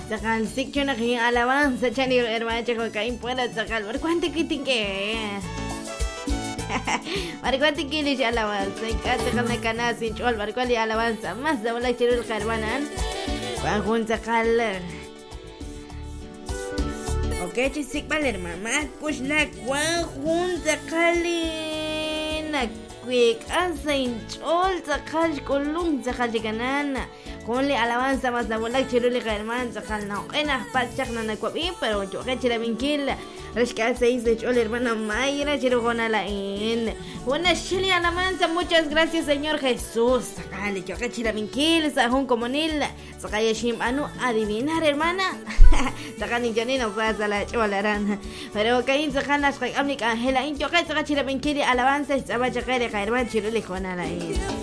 Sacal sikyo na kayong alabanza. Chani hermana chako kain pueda sacal. Barcuante kiting que. Barcuante kili si alabanza. Encanta con la cana sin chol. Barcuali alabanza. Más de bola chiro el carbanan. Bajun sacal. Ok, chisik baler mamá. Push la bajun sacal. Na quick. Asa in chol sacal kolung sacal ganana. Con alabanza más la bola chiro le hermana sacal no. Ena pachak na nakwabi pero yo que chira vinkil. Rashka 6 de chol hermana Mayra chiro con alain. Una chili alabanza, muchas gracias Señor Jesús. Sacale yo que chira vinkil sahun comunil. Sakaya shim anu adivinar hermana. Sakani janina pasa la cholaran. Pero kain sakana shkai amnik angela in yo que chira vinkil alabanza estaba chakare hermana chiro le con alain.